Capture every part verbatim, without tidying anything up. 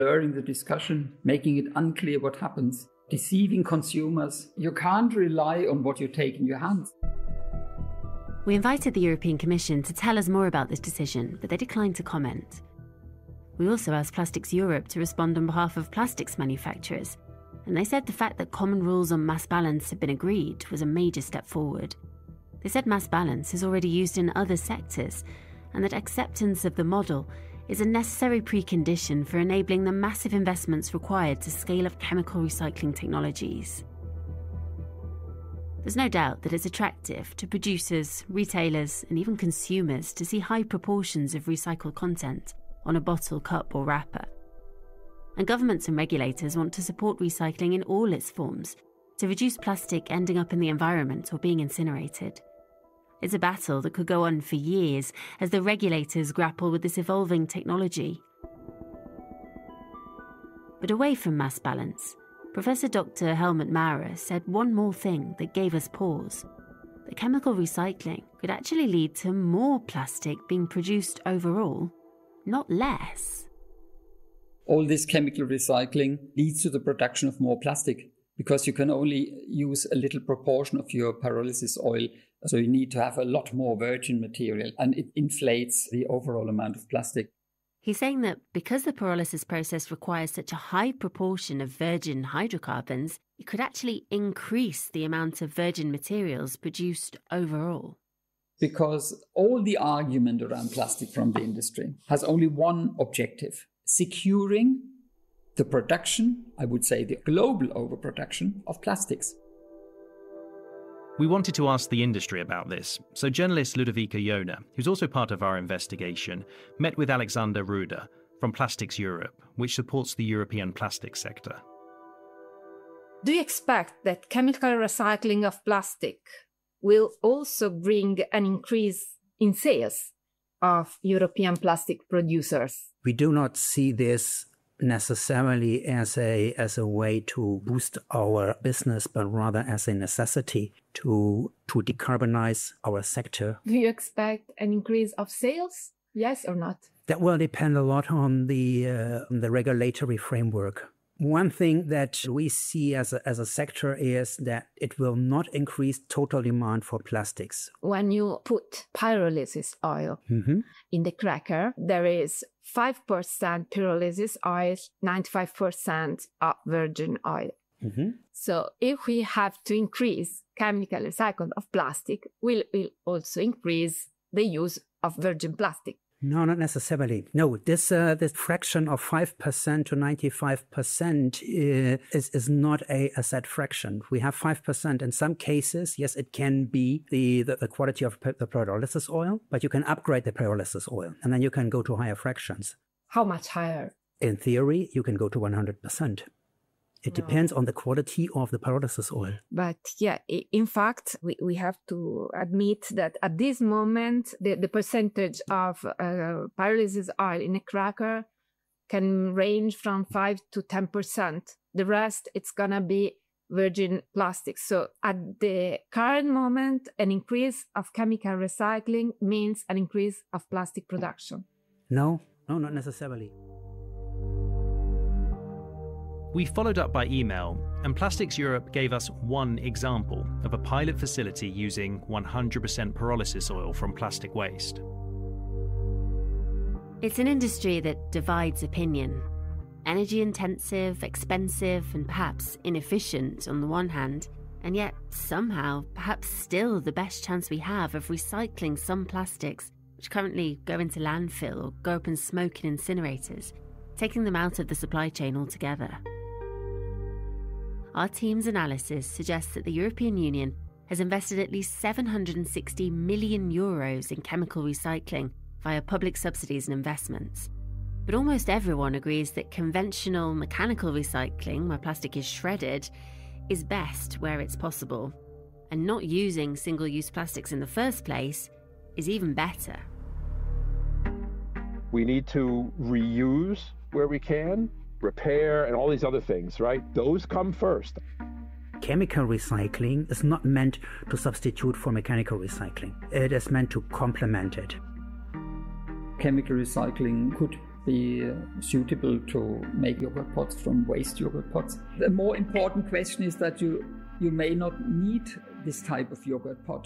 blurring the discussion, making it unclear what happens, deceiving consumers. You can't rely on what you take in your hands. We invited the European Commission to tell us more about this decision, but they declined to comment. We also asked Plastics Europe to respond on behalf of plastics manufacturers, and they said the fact that common rules on mass balance had been agreed was a major step forward. They said mass balance is already used in other sectors, and that acceptance of the model is a necessary precondition for enabling the massive investments required to scale up chemical recycling technologies. There's no doubt that it's attractive to producers, retailers, and even consumers to see high proportions of recycled content on a bottle, cup, or wrapper. And governments and regulators want to support recycling in all its forms to reduce plastic ending up in the environment or being incinerated. It's a battle that could go on for years as the regulators grapple with this evolving technology. But away from mass balance, Professor Doctor Helmut Maurer said one more thing that gave us pause. That chemical recycling could actually lead to more plastic being produced overall, not less. All this chemical recycling leads to the production of more plastic because you can only use a little proportion of your pyrolysis oil. So you need to have a lot more virgin material, and it inflates the overall amount of plastic. He's saying that because the pyrolysis process requires such a high proportion of virgin hydrocarbons, it could actually increase the amount of virgin materials produced overall. Because all the argument around plastic from the industry has only one objective: securing the production, I would say the global overproduction of plastics. We wanted to ask the industry about this, so journalist Ludovica Jona, who's also part of our investigation, met with Alexander Ruder from Plastics Europe, which supports the European plastics sector. Do you expect that chemical recycling of plastic will also bring an increase in sales of European plastic producers? We do not see this necessarily as a as a way to boost our business, but rather as a necessity to to decarbonize our sector. Do you expect an increase of sales? Yes or not? That will depend a lot on the uh, on the regulatory framework. One thing that we see as a, as a sector is that it will not increase total demand for plastics. When you put pyrolysis oil mm-hmm. in the cracker, there is five percent pyrolysis oil, ninety-five percent of virgin oil. Mm-hmm. So if we have to increase chemical recycling of plastic, we'll, we'll also increase the use of virgin plastic. No, not necessarily. No, this uh, this fraction of five percent to ninety-five percent uh, is, is not a, a set fraction. We have five percent. In some cases, yes, it can be the, the, the quality of the pyrolysis oil, but you can upgrade the pyrolysis oil, and then you can go to higher fractions. How much higher? In theory, you can go to one hundred percent. It No. depends on the quality of the pyrolysis oil. But yeah, i- in fact, we, we have to admit that at this moment, the, the percentage of uh, pyrolysis oil in a cracker can range from five to ten percent. The rest, it's going to be virgin plastic. So at the current moment, an increase of chemical recycling means an increase of plastic production. No, no, not necessarily. We followed up by email, and Plastics Europe gave us one example of a pilot facility using one hundred percent pyrolysis oil from plastic waste. It's an industry that divides opinion. Energy intensive, expensive, and perhaps inefficient on the one hand, and yet somehow perhaps still the best chance we have of recycling some plastics which currently go into landfill or go up in smoke in incinerators, taking them out of the supply chain altogether. Our team's analysis suggests that the European Union has invested at least seven hundred sixty million euros in chemical recycling via public subsidies and investments. But almost everyone agrees that conventional mechanical recycling, where plastic is shredded, is best where it's possible. And not using single-use plastics in the first place is even better. We need to reuse where we can, repair, and all these other things, right? Those come first. Chemical recycling is not meant to substitute for mechanical recycling. It is meant to complement it. Chemical recycling could be uh, suitable to make yogurt pots from waste yogurt pots. The more important question is that you, you may not need this type of yogurt pot.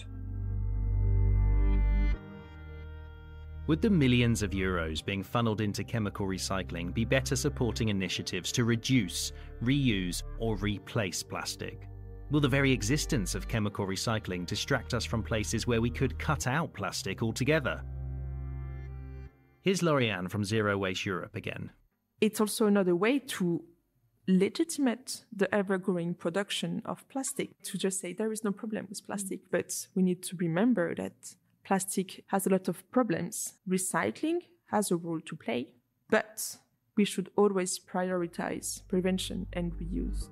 Would the millions of euros being funneled into chemical recycling be better supporting initiatives to reduce, reuse, or replace plastic? Will the very existence of chemical recycling distract us from places where we could cut out plastic altogether? Here's Lauriane from Zero Waste Europe again. It's also another way to legitimate the ever-growing production of plastic, to just say there is no problem with plastic, but we need to remember that plastic has a lot of problems. Recycling has a role to play, but we should always prioritize prevention and reuse.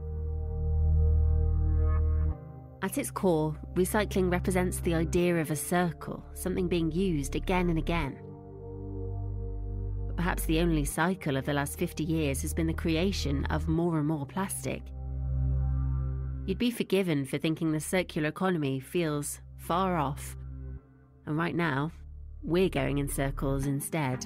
At its core, recycling represents the idea of a circle, something being used again and again. But perhaps the only cycle of the last fifty years has been the creation of more and more plastic. You'd be forgiven for thinking the circular economy feels far off. And right now, we're going in circles instead.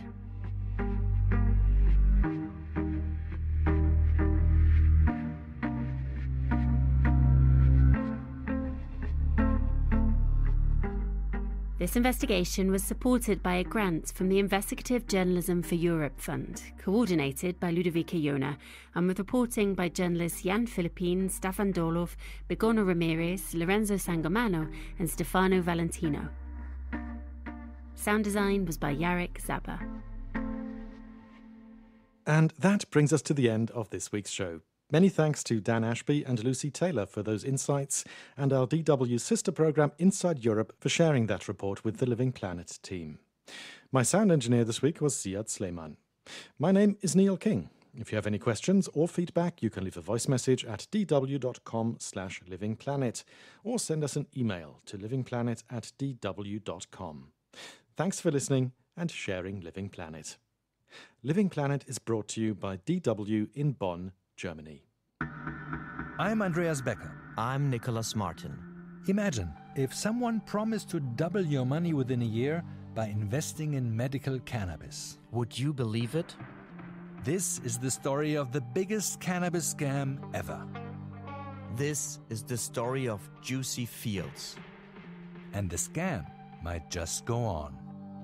This investigation was supported by a grant from the Investigative Journalism for Europe Fund, coordinated by Ludovica Jona, and with reporting by journalists Jan Philippine, Staffan Dolof, Begoña Ramirez, Lorenzo Sangomano, and Stefano Valentino. Sound design was by Jarek Zaba. And that brings us to the end of this week's show. Many thanks to Dan Ashby and Lucy Taylor for those insights, and our D W sister programme Inside Europe for sharing that report with the Living Planet team. My sound engineer this week was Ziad Sleiman. My name is Neil King. If you have any questions or feedback, you can leave a voice message at dw.com slash livingplanet or send us an email to livingplanet at dw.com. Thanks for listening and sharing Living Planet. Living Planet is brought to you by D W in Bonn, Germany. I'm Andreas Becker. I'm Nicholas Martin. Imagine if someone promised to double your money within a year by investing in medical cannabis. Would you believe it? This is the story of the biggest cannabis scam ever. This is the story of Juicy Fields. And the scam might just go on.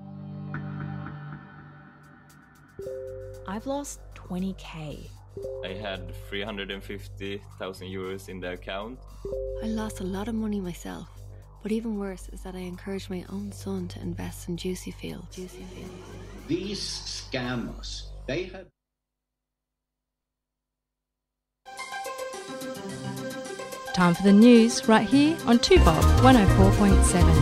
I've lost twenty K. I had three hundred fifty thousand euros in the account. I lost a lot of money myself, but even worse is that I encouraged my own son to invest in Juicy Fields. Juicy Fields. These scammers, they have... Time for the news right here on two Bob one oh four point seven.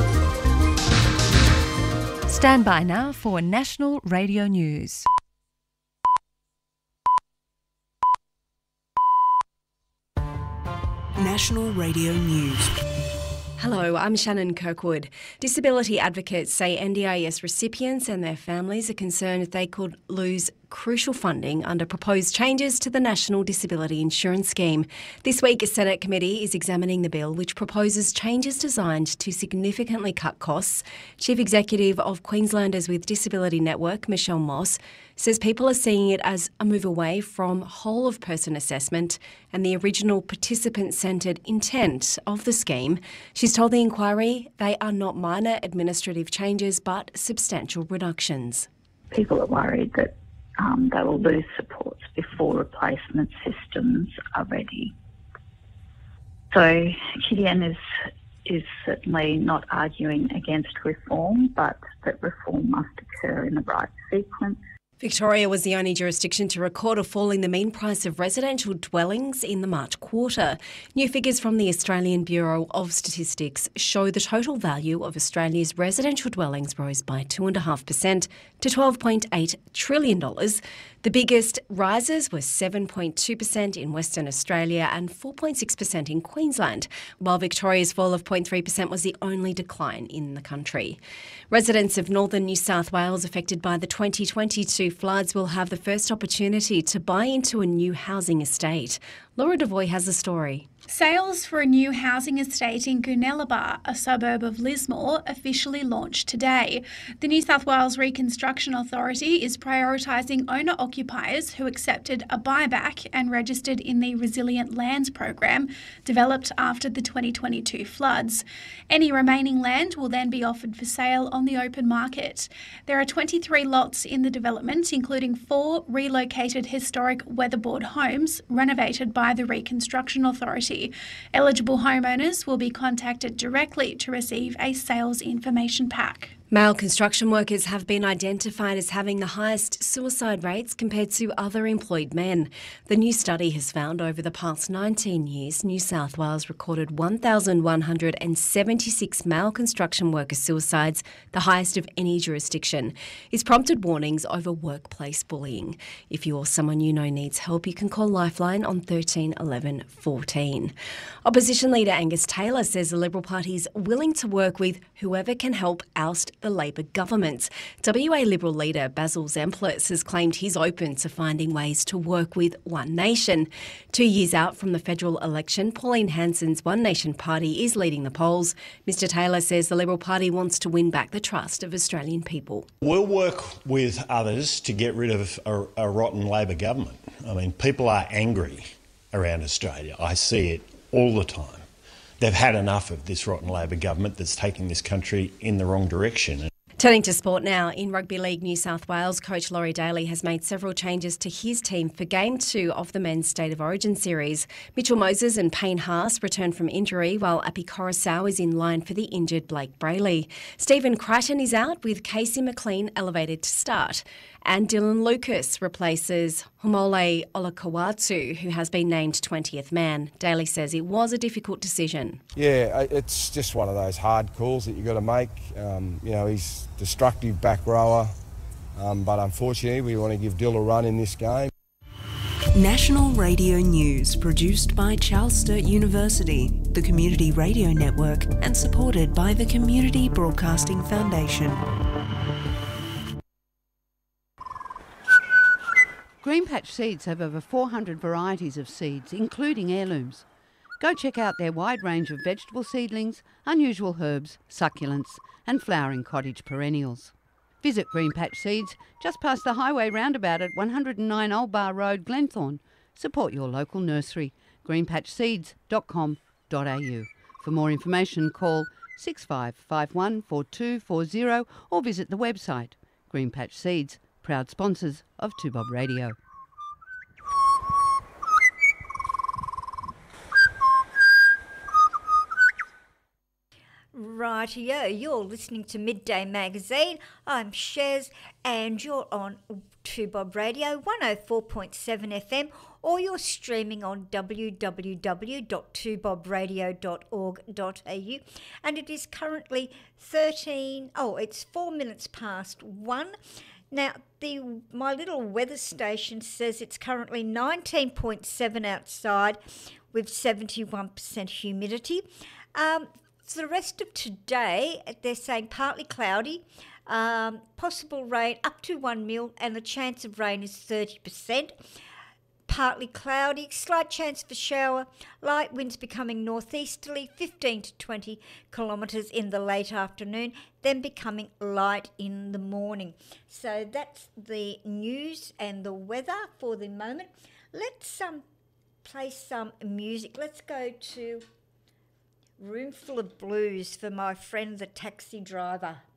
Stand by now for National Radio News. National Radio News. Hello, I'm Shannon Kirkwood. Disability advocates say N D I S recipients and their families are concerned they could lose crucial funding under proposed changes to the National Disability Insurance Scheme. This week, a Senate committee is examining the bill, which proposes changes designed to significantly cut costs. Chief Executive of Queenslanders with Disability Network, Michelle Moss, says people are seeing it as a move away from whole-of-person assessment and the original participant-centred intent of the scheme. She's told the inquiry they are not minor administrative changes but substantial reductions. People are worried that um, they will lose supports before replacement systems are ready. So Q D N is is certainly not arguing against reform, but that reform must occur in the right sequence. Victoria was the only jurisdiction to record a fall in the mean price of residential dwellings in the March quarter. New figures from the Australian Bureau of Statistics show the total value of Australia's residential dwellings rose by two point five percent to twelve point eight trillion dollars. The biggest rises were seven point two percent in Western Australia and four point six percent in Queensland, while Victoria's fall of zero point three percent was the only decline in the country. Residents of northern New South Wales affected by the twenty twenty-two floods will have the first opportunity to buy into a new housing estate. Laura Devoy has a story. Sales for a new housing estate in Goonellabah, a suburb of Lismore, officially launched today. The New South Wales Reconstruction Authority is prioritising owner-occupiers who accepted a buyback and registered in the Resilient Lands program developed after the twenty twenty-two floods. Any remaining land will then be offered for sale on the open market. There are twenty-three lots in the development, including four relocated historic weatherboard homes renovated by the Reconstruction Authority. Eligible homeowners will be contacted directly to receive a sales information pack. Male construction workers have been identified as having the highest suicide rates compared to other employed men. The new study has found over the past nineteen years, New South Wales recorded one thousand one hundred seventy-six male construction worker suicides, the highest of any jurisdiction. It's prompted warnings over workplace bullying. If you or someone you know needs help, you can call Lifeline on thirteen eleven fourteen. Opposition leader Angus Taylor says the Liberal Party is willing to work with whoever can help oust the Labor government. W A Liberal leader Basil Zemplis has claimed he's open to finding ways to work with One Nation. Two years out from the federal election, Pauline Hanson's One Nation party is leading the polls. Mister Taylor says the Liberal Party wants to win back the trust of Australian people. We'll work with others to get rid of a, a rotten Labor government. I mean, people are angry around Australia. I see it all the time. They've had enough of this rotten Labor government that's taking this country in the wrong direction. Turning to sport now, in Rugby League New South Wales, coach Laurie Daly has made several changes to his team for Game two of the Men's State of Origin series. Mitchell Moses and Payne Haas return from injury, while Api Coruscant is in line for the injured Blake Brayley. Stephen Crichton is out, with Casey McLean elevated to start. And Dylan Lucas replaces Homole Olakawatu, who has been named twentieth man. Daly says it was a difficult decision. Yeah, it's just one of those hard calls that you've got to make. Um, you know, he's a destructive back rower, um, but unfortunately we want to give Dill a run in this game. National Radio News, produced by Charles Sturt University, the Community Radio Network, and supported by the Community Broadcasting Foundation. Greenpatch Seeds have over four hundred varieties of seeds, including heirlooms. Go check out their wide range of vegetable seedlings, unusual herbs, succulents and flowering cottage perennials. Visit Greenpatch Seeds just past the highway roundabout at one oh nine Old Bar Road, Glenthorne. Support your local nursery, greenpatch seeds dot com dot a u. For more information, call six five five one four two four zero or visit the website. Greenpatch Seeds, proud sponsors of two Bob Radio. Rightio, you're listening to Midday Magazine. I'm Shez and you're on two Bob Radio one oh four point seven F M, or you're streaming on w w w dot two bob radio dot org dot a u, and it is currently thirteen, oh, it's four minutes past one. Now, the my little weather station says it's currently nineteen point seven outside with seventy-one percent humidity. Um, for the rest of today, they're saying partly cloudy, um, possible rain up to one mil, and the chance of rain is thirty percent. Partly cloudy, slight chance for shower, light winds becoming northeasterly, fifteen to twenty kilometres in the late afternoon, then becoming light in the morning. So that's the news and the weather for the moment. Let's um, play some music. Let's go to Room Full of Blues for my friend the taxi driver.